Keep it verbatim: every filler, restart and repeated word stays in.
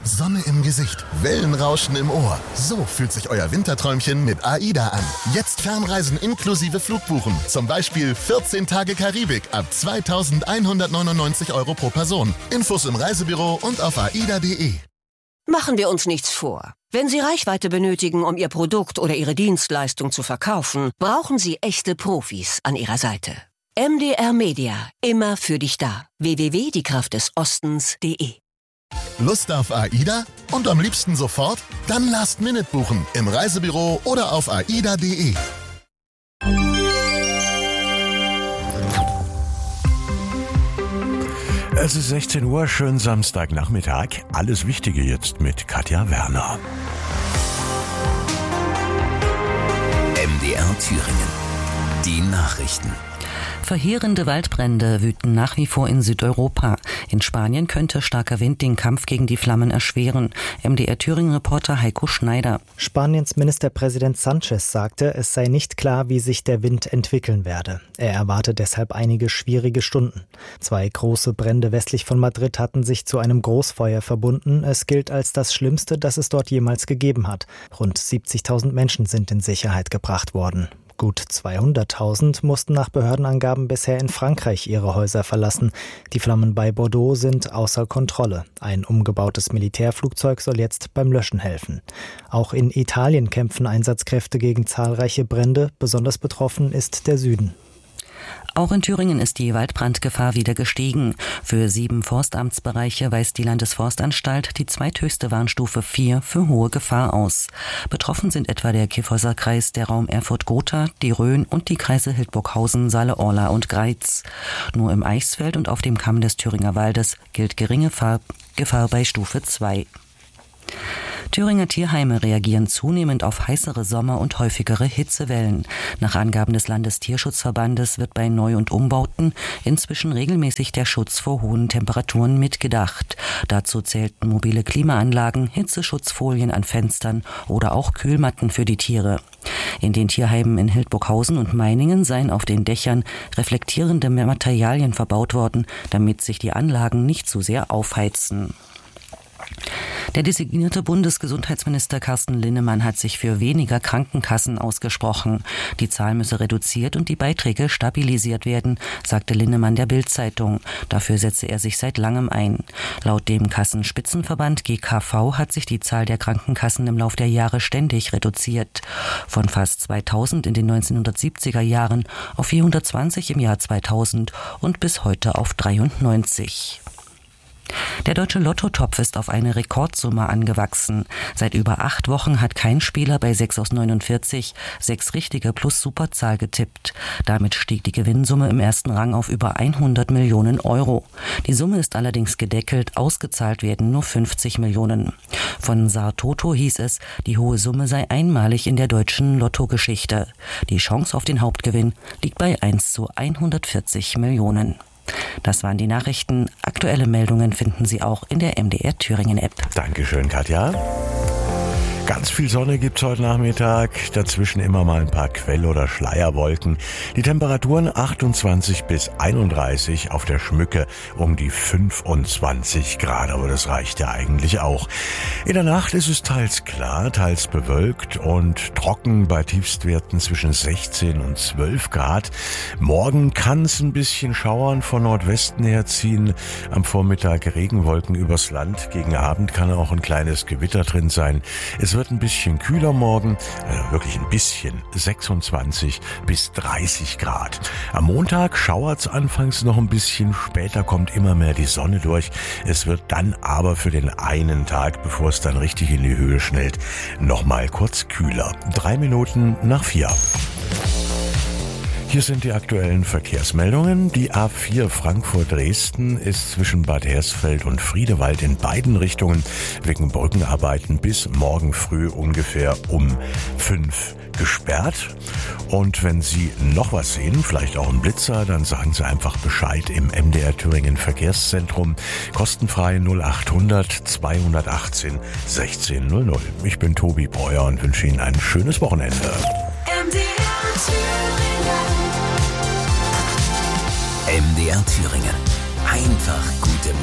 Sonne im Gesicht, Wellenrauschen im Ohr. So fühlt sich euer Winterträumchen mit AIDA an. Jetzt Fernreisen inklusive Flugbuchen. Zum Beispiel vierzehn Tage Karibik ab zweitausendeinhundertneunundneunzig Euro pro Person. Infos im Reisebüro und auf aida punkt de. Machen wir uns nichts vor. Wenn Sie Reichweite benötigen, um Ihr Produkt oder Ihre Dienstleistung zu verkaufen, brauchen Sie echte Profis an Ihrer Seite. M D R Media, immer für dich da. w w w punkt die kraft des ostens punkt de. Lust auf AIDA? Und am liebsten sofort? Dann Last Minute buchen im Reisebüro oder auf aida punkt de. Es ist sechzehn Uhr, schönen Samstagnachmittag. Alles Wichtige jetzt mit Katja Werner. M D R Thüringen. Die Nachrichten. Verheerende Waldbrände wüten nach wie vor in Südeuropa. In Spanien könnte starker Wind den Kampf gegen die Flammen erschweren. M D R Thüringen-Reporter Heiko Schneider. Spaniens Ministerpräsident Sánchez sagte, es sei nicht klar, wie sich der Wind entwickeln werde. Er erwarte deshalb einige schwierige Stunden. Zwei große Brände westlich von Madrid hatten sich zu einem Großfeuer verbunden. Es gilt als das Schlimmste, das es dort jemals gegeben hat. Rund siebzigtausend Menschen sind in Sicherheit gebracht worden. Gut zweihunderttausend mussten nach Behördenangaben bisher in Frankreich ihre Häuser verlassen. Die Flammen bei Bordeaux sind außer Kontrolle. Ein umgebautes Militärflugzeug soll jetzt beim Löschen helfen. Auch in Italien kämpfen Einsatzkräfte gegen zahlreiche Brände. Besonders betroffen ist der Süden. Auch in Thüringen ist die Waldbrandgefahr wieder gestiegen. Für sieben Forstamtsbereiche weist die Landesforstanstalt die zweithöchste Warnstufe vier für hohe Gefahr aus. Betroffen sind etwa der Kyffhäuser Kreis, der Raum Erfurt-Gotha, die Rhön und die Kreise Hildburghausen, Saale-Orla und Greiz. Nur im Eichsfeld und auf dem Kamm des Thüringer Waldes gilt geringe Gefahr bei Stufe zwei. Thüringer Tierheime reagieren zunehmend auf heißere Sommer und häufigere Hitzewellen. Nach Angaben des Landestierschutzverbandes wird bei Neu- und Umbauten inzwischen regelmäßig der Schutz vor hohen Temperaturen mitgedacht. Dazu zählten mobile Klimaanlagen, Hitzeschutzfolien an Fenstern oder auch Kühlmatten für die Tiere. In den Tierheimen in Hildburghausen und Meiningen seien auf den Dächern reflektierende Materialien verbaut worden, damit sich die Anlagen nicht zu sehr aufheizen. Der designierte Bundesgesundheitsminister Carsten Linnemann hat sich für weniger Krankenkassen ausgesprochen. Die Zahl müsse reduziert und die Beiträge stabilisiert werden, sagte Linnemann der Bild-Zeitung. Dafür setze er sich seit langem ein. Laut dem Kassenspitzenverband G K V hat sich die Zahl der Krankenkassen im Lauf der Jahre ständig reduziert. Von fast zweitausend in den neunzehnhundertsiebziger Jahren auf vierhundertzwanzig im Jahr zweitausend und bis heute auf dreiundneunzig. Der deutsche Lottotopf ist auf eine Rekordsumme angewachsen. Seit über acht Wochen hat kein Spieler bei sechs aus neunundvierzig sechs richtige plus Superzahl getippt. Damit stieg die Gewinnsumme im ersten Rang auf über hundert Millionen Euro. Die Summe ist allerdings gedeckelt, ausgezahlt werden nur fünfzig Millionen. Von Saar Toto hieß es, die hohe Summe sei einmalig in der deutschen Lottogeschichte. Die Chance auf den Hauptgewinn liegt bei eins zu hundertvierzig Millionen. Das waren die Nachrichten. Aktuelle Meldungen finden Sie auch in der M D R Thüringen App. Dankeschön, Katja. Ganz viel Sonne gibt's heute Nachmittag, dazwischen immer mal ein paar Quell- oder Schleierwolken. Die Temperaturen achtundzwanzig bis einunddreißig, auf der Schmücke um die fünfundzwanzig Grad, aber das reicht ja eigentlich auch. In der Nacht ist es teils klar, teils bewölkt und trocken bei Tiefstwerten zwischen sechzehn und zwölf Grad. Morgen kann es ein bisschen schauern, von Nordwesten her ziehen. Am Vormittag Regenwolken übers Land, gegen Abend kann auch ein kleines Gewitter drin sein. Es wird ein bisschen kühler morgen, äh, wirklich ein bisschen, sechsundzwanzig bis dreißig Grad. Am Montag schauert's anfangs noch ein bisschen, später kommt immer mehr die Sonne durch. Es wird dann aber für den einen Tag, bevor es dann richtig in die Höhe schnellt, nochmal kurz kühler. Drei Minuten nach vier. Hier sind die aktuellen Verkehrsmeldungen. Die A vier Frankfurt-Dresden ist zwischen Bad Hersfeld und Friedewald in beiden Richtungen wegen Brückenarbeiten bis morgen früh ungefähr um fünf gesperrt. Und wenn Sie noch was sehen, vielleicht auch einen Blitzer, dann sagen Sie einfach Bescheid im M D R Thüringen Verkehrszentrum. Kostenfrei null achthundert zweihundertachtzehn sechzehn null null. Ich bin Tobi Breuer und wünsche Ihnen ein schönes Wochenende. M D R Thüringen. M D R Thüringen. Einfach gute Musik.